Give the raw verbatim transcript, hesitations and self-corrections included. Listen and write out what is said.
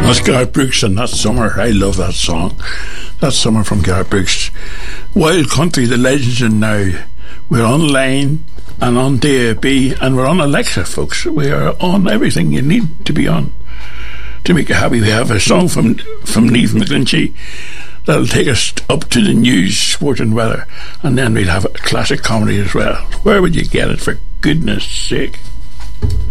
That's Garth Brooks and That Summer. I love that song. That Summer from Garth Brooks. Wild Country, the legends are now. We're online and on D A B and we're on Alexa, folks. We are on everything you need to be on to make you happy. We have a song from from Niamh McGlinchey that'll take us up to the news, sport and weather, and then we'll have a classic comedy as well. Where would you get it, for goodness sake?